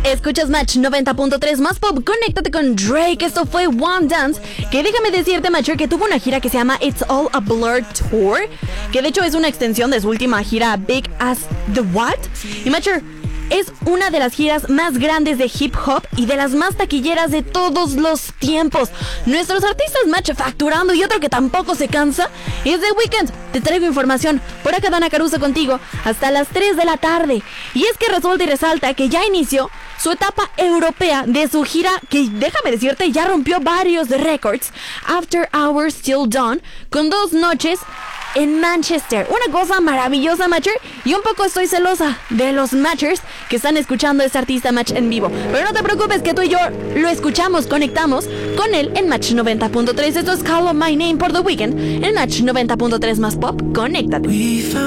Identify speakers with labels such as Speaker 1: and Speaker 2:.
Speaker 1: Escuchas Match 90.3 más pop, conéctate con Drake. Esto fue One Dance, que déjame decirte, Matcher, que tuvo una gira que se llama It's All a Blur Tour, que de hecho es una extensión de su última gira Big as the What. Y Matcher, es una de las giras más grandes de hip hop y de las más taquilleras de todos los tiempos. Nuestros artistas, Match, facturando, y otro que tampoco se cansa es The Weeknd. Te traigo información. Por acá Dana Caruso contigo hasta las 3 de la tarde. Y es que resulta y resalta que ya inició su etapa europea de su gira, que déjame decirte ya rompió varios récords. After Hours Till Dawn, con 2 noches en Manchester. Una cosa maravillosa, Matcher. Y un poco estoy celosa de los Matchers que están escuchando a este artista Match en vivo. Pero no te preocupes, que tú y yo lo escuchamos, conectamos con él en Match 90.3. Esto es Call On My Name por The Weeknd en Match 90.3 más pop. Conéctate.